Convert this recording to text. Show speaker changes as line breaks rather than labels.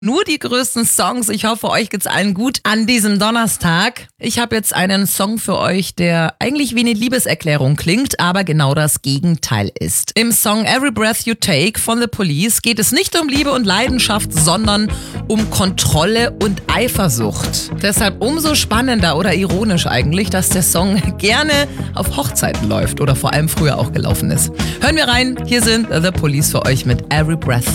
Nur die größten Songs. Ich hoffe, euch geht's allen gut an diesem Donnerstag. Ich habe jetzt einen Song für euch, der eigentlich wie eine Liebeserklärung klingt, aber genau das Gegenteil ist. Im Song Every Breath You Take von The Police geht es nicht um Liebe und Leidenschaft, sondern um Kontrolle und Eifersucht. Deshalb umso spannender oder ironisch eigentlich, dass der Song gerne auf Hochzeiten läuft oder vor allem früher auch gelaufen ist. Hören wir rein. Hier sind The Police für euch mit Every Breath